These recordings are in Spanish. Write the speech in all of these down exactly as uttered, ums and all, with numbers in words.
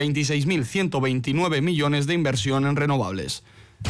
veintiséis mil ciento veintinueve millones de inversión en renovables.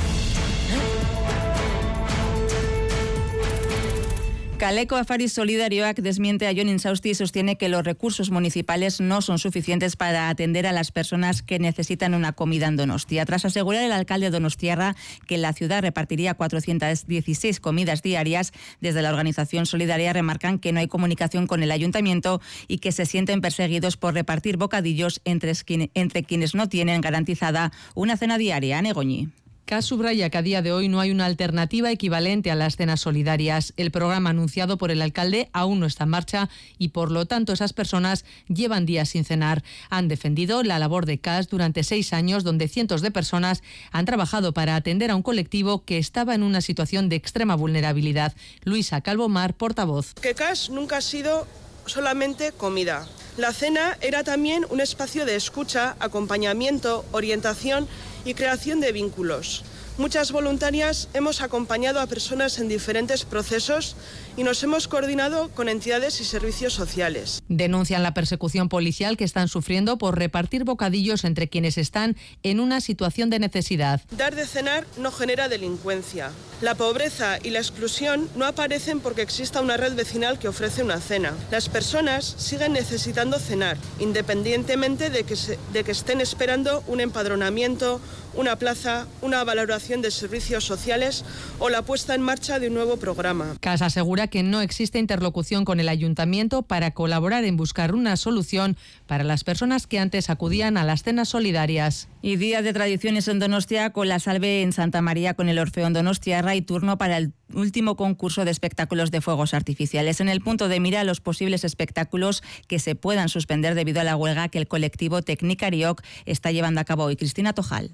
Kaleko Afari Solidarioak desmiente a Jon Insausti y sostiene que los recursos municipales no son suficientes para atender a las personas que necesitan una comida en Donostia. Tras asegurar el alcalde donostiarra que la ciudad repartiría cuatrocientas dieciséis comidas diarias, desde la organización solidaria remarcan que no hay comunicación con el ayuntamiento y que se sienten perseguidos por repartir bocadillos entre, entre quienes no tienen garantizada una cena diaria. Ane Goñi. K subraya que a día de hoy no hay una alternativa equivalente a las cenas solidarias. El programa anunciado por el alcalde aún no está en marcha y por lo tanto esas personas llevan días sin cenar. Han defendido la labor de K durante seis años, donde cientos de personas han trabajado para atender a un colectivo que estaba en una situación de extrema vulnerabilidad. Luisa Calvomar, portavoz. Que K nunca ha sido solamente comida. La cena era también un espacio de escucha, acompañamiento, orientación y creación de vínculos. Muchas voluntarias hemos acompañado a personas en diferentes procesos y nos hemos coordinado con entidades y servicios sociales. Denuncian la persecución policial que están sufriendo por repartir bocadillos entre quienes están en una situación de necesidad. Dar de cenar no genera delincuencia. La pobreza y la exclusión no aparecen porque exista una red vecinal que ofrece una cena. Las personas siguen necesitando cenar, independientemente de que, se, de que estén esperando un empadronamiento, una plaza, una valoración de servicios sociales o la puesta en marcha de un nuevo programa. Cas asegura que no existe interlocución con el ayuntamiento para colaborar en buscar una solución para las personas que antes acudían a las cenas solidarias. Y día de tradiciones en Donostia, con la salve en Santa María con el Orfeón Donostiarra y turno para el último concurso de espectáculos de fuegos artificiales. En el punto de mira los posibles espectáculos que se puedan suspender debido a la huelga que el colectivo Tecnicariok está llevando a cabo hoy. Cristina Tojal.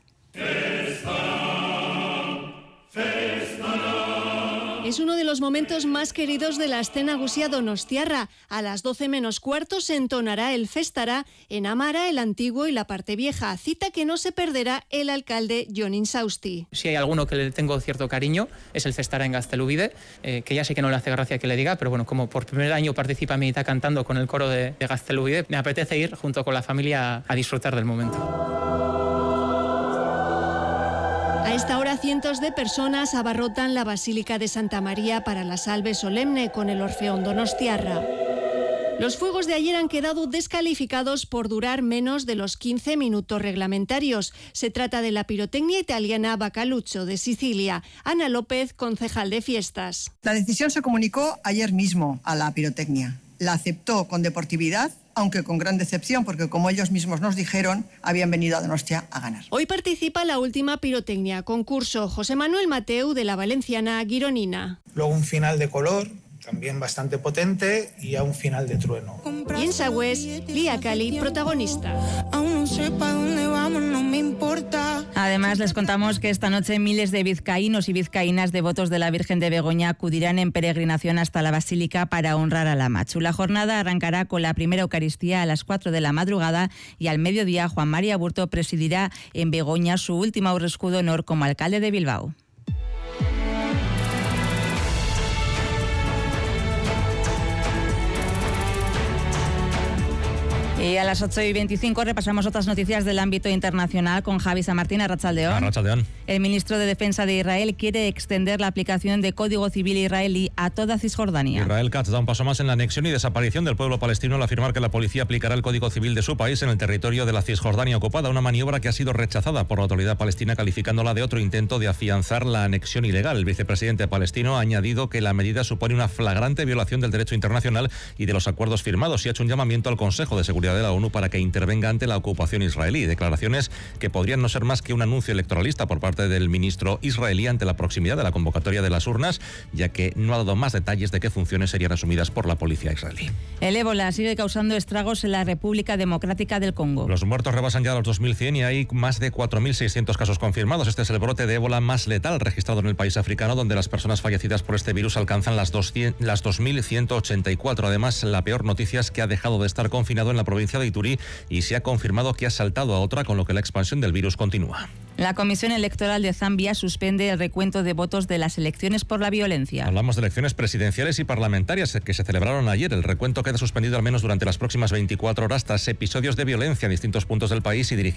Es uno de los momentos más queridos de la escena gusia donostiarra. A las doce menos cuarto se entonará el Festará en Amara, el Antiguo y la Parte Vieja, cita que no se perderá el alcalde Jon Insausti. Si hay alguno que le tengo cierto cariño, es el Festará en Gaztelubide, eh, que ya sé que no le hace gracia que le diga, pero bueno, como por primer año participa mi hija cantando con el coro de, de Gaztelubide, me apetece ir junto con la familia a disfrutar del momento. A esta hora cientos de personas abarrotan la Basílica de Santa María para la salve solemne con el Orfeón Donostiarra. Los fuegos de ayer han quedado descalificados por durar menos de los quince minutos reglamentarios. Se trata de la pirotecnia italiana Bacalucho de Sicilia. Ana López, concejal de fiestas. La decisión se comunicó ayer mismo a la pirotecnia. La aceptó con deportividad, aunque con gran decepción, porque como ellos mismos nos dijeron, habían venido a Donostia a ganar. Hoy participa la última pirotecnia, concurso José Manuel Mateu de la valenciana Gironina. Luego un final de color, también bastante potente, y a un final de trueno. Y en Sagüés, Lía Cali, protagonista. Aún no sé para dónde vamos, no me importa. Además, les contamos que esta noche miles de vizcaínos y vizcaínas devotos de la Virgen de Begoña acudirán en peregrinación hasta la Basílica para honrar a la Machu. La jornada arrancará con la primera Eucaristía a las cuatro de la madrugada y al mediodía Juan María Burto presidirá en Begoña su último Aurrescudo honor como alcalde de Bilbao. Y a las ocho y veinticinco repasamos otras noticias del ámbito internacional con Javi San Martín. Arratsaldeón. Arratsaldeón. El ministro de Defensa de Israel quiere extender la aplicación de Código Civil israelí a toda Cisjordania. Israel Katz da un paso más en la anexión y desaparición del pueblo palestino al afirmar que la policía aplicará el Código Civil de su país en el territorio de la Cisjordania ocupada, una maniobra que ha sido rechazada por la autoridad palestina, calificándola de otro intento de afianzar la anexión ilegal. El vicepresidente palestino ha añadido que la medida supone una flagrante violación del derecho internacional y de los acuerdos firmados y ha hecho un llamamiento al Consejo de Seguridad de la ONU para que intervenga ante la ocupación israelí. Declaraciones que podrían no ser más que un anuncio electoralista por parte del ministro israelí ante la proximidad de la convocatoria de las urnas, ya que no ha dado más detalles de qué funciones serían asumidas por la policía israelí. El ébola sigue causando estragos en la República Democrática del Congo. Los muertos rebasan ya los dos mil cien y hay más de cuatro mil seiscientos casos confirmados. Este es el brote de ébola más letal registrado en el país africano, donde las personas fallecidas por este virus alcanzan las dos mil ciento ochenta y cuatro. Además, la peor noticia es que ha dejado de estar confinado en la provincia provincia de Ituri y se ha confirmado que ha saltado a otra, con lo que la expansión del virus continúa. La Comisión Electoral de Zambia suspende el recuento de votos de las elecciones por la violencia. Hablamos de elecciones presidenciales y parlamentarias que se celebraron ayer. El recuento queda suspendido al menos durante las próximas veinticuatro horas tras episodios de violencia en distintos puntos del país y dirigidos